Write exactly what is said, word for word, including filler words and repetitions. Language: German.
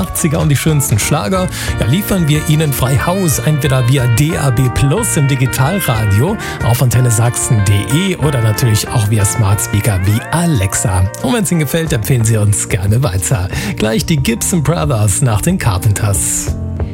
achtziger und die schönsten Schlager, ja, liefern wir Ihnen frei Haus, entweder via D A B Plus im Digitalradio auf antenne sachsen punkt de oder natürlich auch via Smart Speaker wie Alexa. Und wenn es Ihnen gefällt, empfehlen Sie uns gerne weiter. Gleich die Gibson Brothers nach den Carpenters.